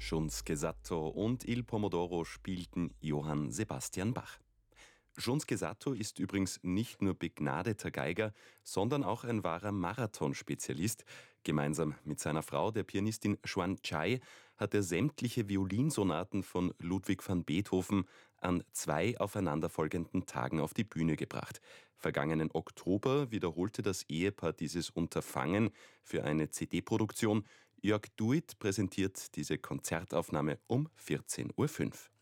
Schon Scesato und Il Pomodoro spielten Johann Sebastian Bach. Schon Scesato ist übrigens nicht nur begnadeter Geiger, sondern auch ein wahrer Marathonspezialist. Gemeinsam mit seiner Frau, der Pianistin Xuan Chai, hat er sämtliche Violinsonaten von Ludwig van Beethoven an 2 aufeinanderfolgenden Tagen auf die Bühne gebracht. Vergangenen Oktober wiederholte das Ehepaar dieses Unterfangen für eine CD-Produktion. Jörg Duit präsentiert diese Konzertaufnahme um 14:05 Uhr.